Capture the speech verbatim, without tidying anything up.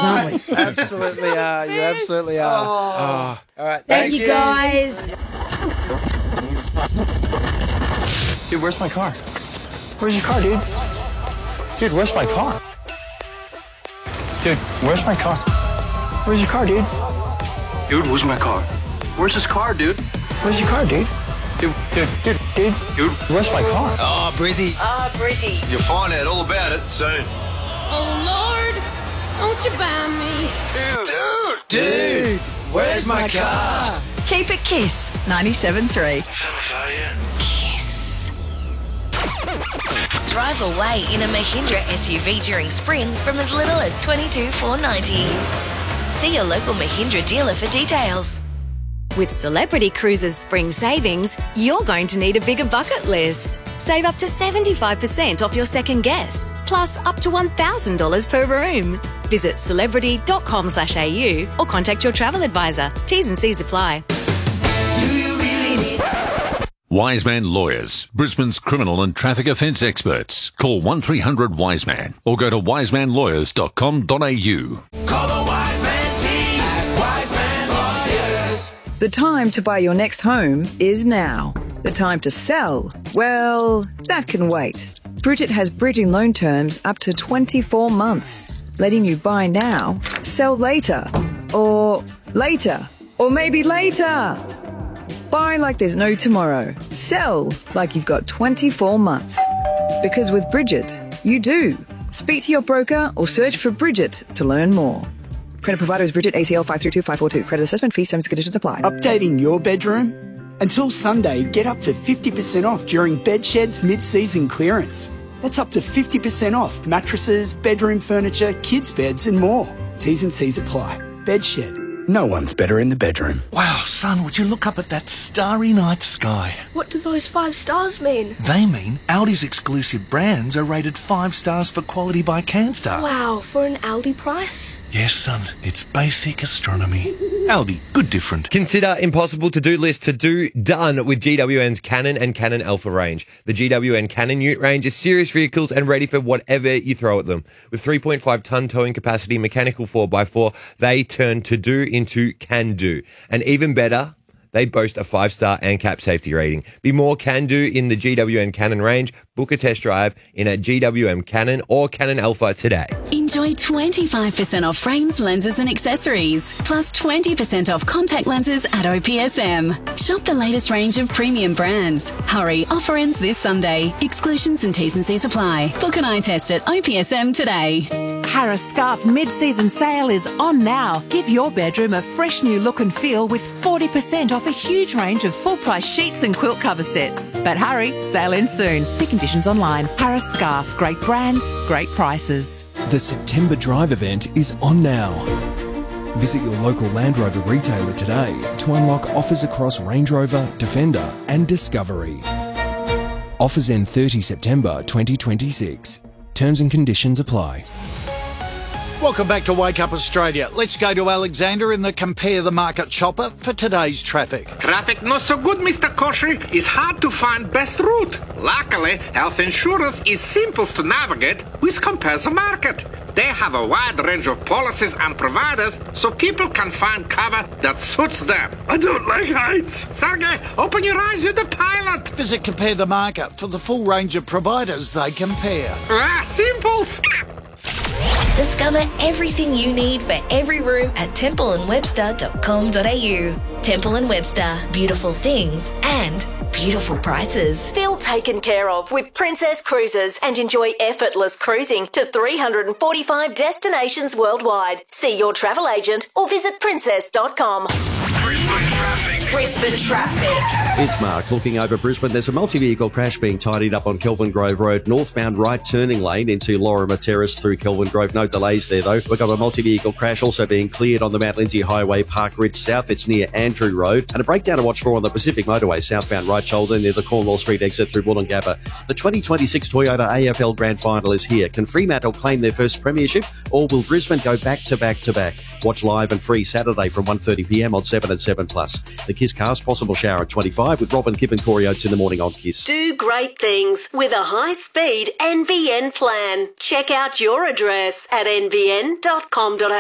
aren't we? Absolutely are. You absolutely are. Oh. All right. Thank you, guys. Dude, where's my car? Where's your car, dude? Dude, where's my car? Dude, where's my car? Where's your car, dude? Dude, where's my car? Where's his car, dude? Where's your car, dude? Dude, dude, dude, dude, dude, where's my car? Oh, Brizzy. Oh, Brizzy. You'll find out all about it soon. Oh, Lord, don't you buy me? Dude! Dude, where's my car? Keep it Kiss ninety-seven point three. Car, yeah. Kiss. Drive away in a Mahindra S U V during spring from as little as twenty-two thousand four hundred ninety dollars. See your local Mahindra dealer for details. With Celebrity Cruises Spring Savings, you're going to need a bigger bucket list. Save up to seventy-five percent off your second guest, plus up to one thousand dollars per room. Visit celebrity.com slash AU or contact your travel advisor. T's and C's apply. Do you really need... Wiseman Lawyers, Brisbane's criminal and traffic offence experts. Call one three hundred Wiseman or go to wiseman lawyers dot com dot a u. Call the Wiseman team at Wiseman Lawyers. The time to buy your next home is now. The time to sell, well, that can wait. Bridget has bridging loan terms up to twenty-four months, letting you buy now, sell later, or later, or maybe later. Buy like there's no tomorrow. Sell like you've got twenty-four months. Because with Bridget, you do. Speak to your broker or search for Bridget to learn more. Credit provider is Bridget, A C L five three two five four two. Credit assessment fees, terms and conditions apply. Updating your bedroom? Until Sunday, get up to fifty percent off during Bedshed's mid-season clearance. That's up to fifty percent off mattresses, bedroom furniture, kids' beds and more. T's and C's apply. Bedshed. No one's better in the bedroom. Wow, son, would you look up at that starry night sky? What do those five stars mean? They mean Aldi's exclusive brands are rated five stars for quality by CanStar. Wow, for an Aldi price? Yes, son, it's basic astronomy. Aldi, good different. Consider impossible to-do list to do done with G W N's Canon and Canon Alpha range. The G W N Canon Ute range is serious vehicles and ready for whatever you throw at them. With three point five tonne towing capacity, mechanical four by four, they turn to-do into can-do. And even better, they boast a five-star ANCAP safety rating. Be more can-do in the G W N Canon range. Book a test drive in a G W M Canon or Canon Alpha today. Enjoy twenty-five percent off frames, lenses and accessories, plus twenty percent off contact lenses at O P S M. Shop the latest range of premium brands. Hurry, offer ends this Sunday. Exclusions and T's and C's apply. Book an eye test at O P S M today. Harris Scarf mid-season sale is on now. Give your bedroom a fresh new look and feel with forty percent off a huge range of full-price sheets and quilt cover sets. But hurry, sale ends soon. See conditions online. Harris Scarf, great brands, great prices. The September Drive event is on now. Visit your local Land Rover retailer today to unlock offers across Range Rover, Defender and Discovery. Offers end thirtieth September twenty twenty-six. Terms and conditions apply. Welcome back to Wake Up Australia. Let's go to Alexander in the Compare the Market Chopper for today's traffic. Traffic not so good, Mister Koshy. It's hard to find best route. Luckily, health insurance is simple to navigate with Compare the Market. They have a wide range of policies and providers so people can find cover that suits them. I don't like heights. Sergey, open your eyes, you're the pilot. Visit Compare the Market for the full range of providers they compare. Ah, simples. Discover everything you need for every room at temple and webster dot com dot a u. Temple and Webster, beautiful things and beautiful prices. Feel taken care of with Princess Cruises and enjoy effortless cruising to three hundred forty-five destinations worldwide. See your travel agent or visit princess dot com. Brisbane traffic. Brisbane traffic. It's Mark looking over Brisbane. There's a multi-vehicle crash being tidied up on Kelvin Grove Road, northbound right turning lane into Lorimer Terrace through Kelvin Grove. No delays there though. We've got a multi-vehicle crash also being cleared on the Mount Lindsay Highway, Park Ridge South. It's near Andrew Road. And a breakdown to watch for on the Pacific Motorway, southbound right shoulder near the Cornwall Street exit through Wollongabba. The twenty twenty-six Toyota A F L Grand Final is here. Can Fremantle claim their first premiership or will Brisbane go back to back to back? Watch live and free Saturday from one thirty p m on seven and seven plus. The Kiss Cast, possible shower at twenty-five with Robin, Kip and Corey Oates in the morning on Kiss. Do great things with a high-speed N B N plan. Check out your address at n b n dot com dot a u.